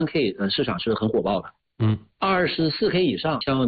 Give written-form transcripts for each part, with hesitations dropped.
K 市场是很火爆的。24K 以上，像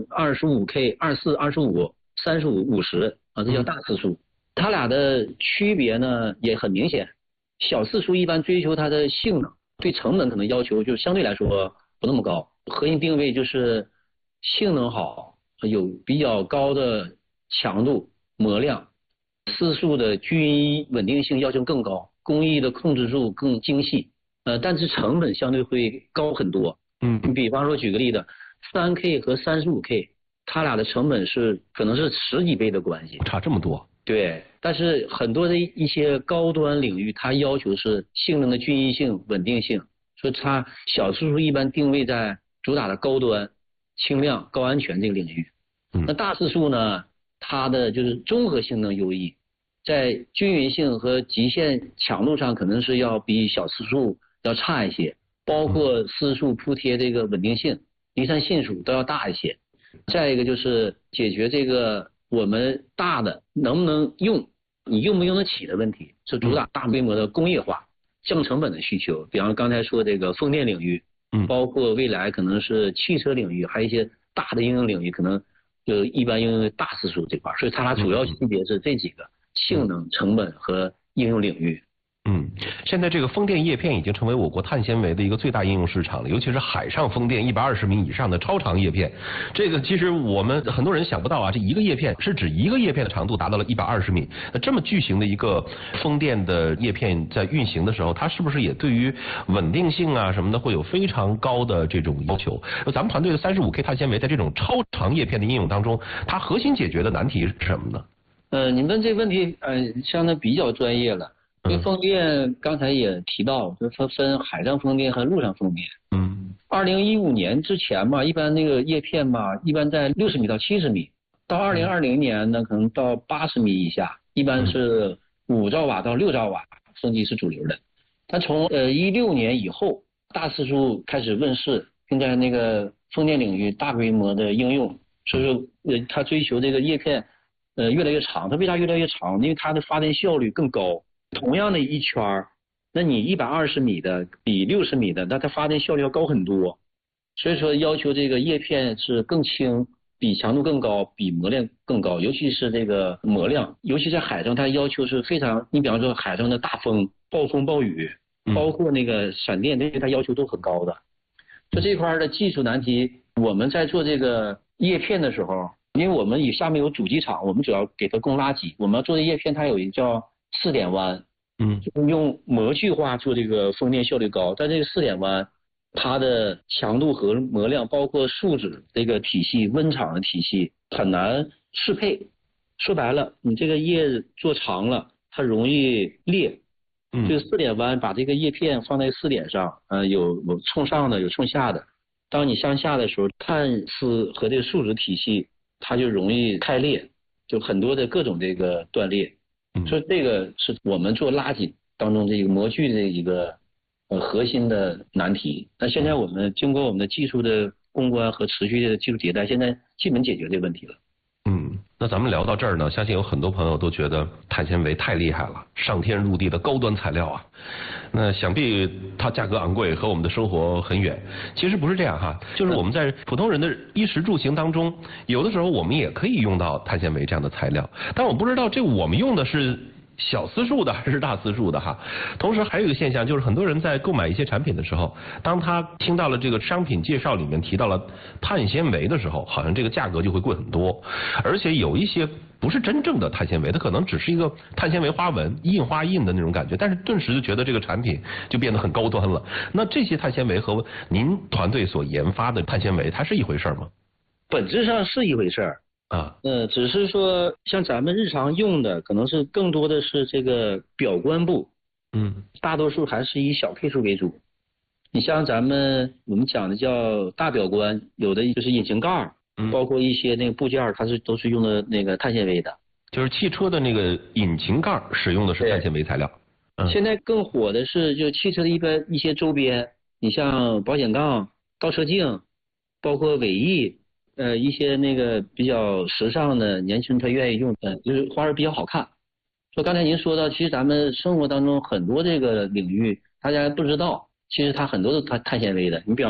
25K、24、25、35、50啊，这叫大次数。它俩的区别呢也很明显。小次数一般追求它的性能，对成本可能要求就相对来说不那么高。核心定位就是性能好，有比较高的强度、模量，次数的均一稳定性要求更高，工艺的控制度更精细。但是成本相对会高很多。你比方说举个例子，3K 和35K，它俩的成本可能是10几倍的关系， 差这么多。 对，但是很多的一些高端领域，它要求是性能的均一性、稳定性，所以它小次数一般定位在主打的高端、轻量、高安全这个领域。那大次数呢，它的就是综合性能优异，在均匀性和极限强度上可能是要比小次数要差一些，包括次数铺贴这个稳定性、离散系数都要大一些。再一个就是解决这个我们大的能不能用，你用不用得起的问题，是主打大规模的工业化、降成本的需求。比方说刚才说这个风电领域，包括未来可能是汽车领域，还有一些大的应用领域，可能就一般应用大次数这块，所以它俩主要区别是这几个：性能、成本和应用领域。 现在这个风电叶片已经成为我国碳纤维的一个最大应用市场了，尤其是海上风电120米以上的超长叶片。这个其实我们很多人想不到啊，这一个叶片是指一个叶片的长度达到了120米。那这么巨型的一个风电的叶片在运行的时候，它是不是也对于稳定性啊什么的会有非常高的这种要求？咱们团队的35K 碳纤维在这种超长叶片的应用当中，它核心解决的难题是什么呢？ 你问这问题相当比较专业了。因为风电刚才也提到，就分海上风电和陆上风电。2015年之前嘛，一般那个叶片嘛，一般在60米到70米，到2020年呢，可能到80米以下，一般是5兆瓦到6兆瓦风机是主流的。但从16年以后，大次数开始问世，并在那个风电领域大规模的应用，所以说它追求这个叶片越来越长。它为啥越来越长？因为它的发电效率更高。同样的一圈，那你120米的比60米的，那它发电效率要高很多。所以说要求这个叶片是更轻，比强度更高，比模量更高，尤其是这个模量，尤其在海上，它要求是非常，你比方说海上的大风、暴风暴雨，包括那个闪电，这些它要求都很高的。就这块的技术难题，我们在做这个叶片的时候，因为我们下面有主机厂，我们主要给它供拉机，我们要做的叶片它有一个叫4点弯，就是用模具化做这个风电效率高，但这个4点弯，它的强度和模量，包括树脂这个体系、温场的体系很难适配。说白了，你这个叶做长了，它容易裂。这个4点弯把这个叶片放在4点上，有冲上的，有冲下的。当你向下的时候，碳丝和这个树脂体系它就容易开裂，就很多的各种这个断裂。所以这个是我们做垃圾当中这个模具的一个核心的难题。那现在我们经过我们的技术的攻关和持续的技术迭代，现在基本解决这个问题了。 那咱们聊到这儿呢，相信有很多朋友都觉得碳纤维太厉害了，上天入地的高端材料啊。那想必它价格昂贵，和我们的生活很远。其实不是这样哈，就是我们在普通人的衣食住行当中，有的时候我们也可以用到碳纤维这样的材料，但我不知道这我们用的是小次数的还是大次数的哈。同时还有一个现象，就是很多人在购买一些产品的时候，当他听到了这个商品介绍里面提到了碳纤维的时候，好像这个价格就会贵很多。而且有一些不是真正的碳纤维，它可能只是一个碳纤维花纹、印花印的那种感觉，但是顿时就觉得这个产品就变得很高端了。那这些碳纤维和您团队所研发的碳纤维，它是一回事吗？ 本质上是一回事儿。只是说像咱们日常用的，可能是更多的是这个表观部，大多数还是以小配数为主。你像我们讲的叫大表观，有的就是引擎盖，包括一些那个部件，它都是用的那个碳纤维的。 就是汽车的那个引擎盖使用的是碳纤维材料。 现在更火的是就汽车的一些周边，你像保险杠、倒车镜，包括尾翼。一些那个比较时尚的年轻人他愿意用的，就是花儿比较好看。说刚才您说到，其实咱们生活当中很多这个领域大家不知道，其实它很多都碳纤维的。你比方